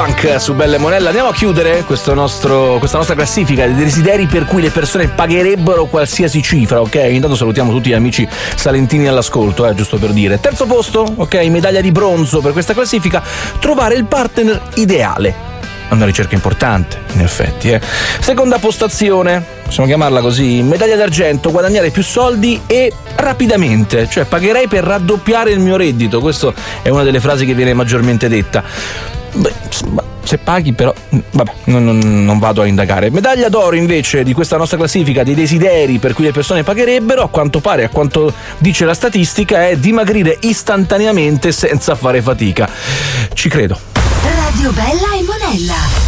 Funk su Belle Monella. Andiamo a chiudere questa nostra classifica dei desideri per cui le persone pagherebbero qualsiasi cifra, ok? Intanto salutiamo tutti gli amici salentini all'ascolto, giusto per dire. Terzo posto, ok, medaglia di bronzo per questa classifica, trovare il partner ideale. Una ricerca importante, in effetti. Seconda postazione, possiamo chiamarla così, medaglia d'argento, guadagnare più soldi e rapidamente, cioè pagherei per raddoppiare il mio reddito. Questa è una delle frasi che viene maggiormente detta. Beh, se paghi però, vabbè, non vado a indagare. Medaglia d'oro invece di questa nostra classifica dei desideri per cui le persone pagherebbero, a quanto pare, a quanto dice la statistica, è dimagrire istantaneamente senza fare fatica. Ci credo. Radio Bella e Monella.